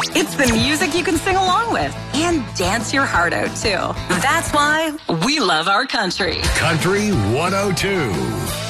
It's the music you can sing along with and dance your heart out, too. That's why we love our country. Country 102.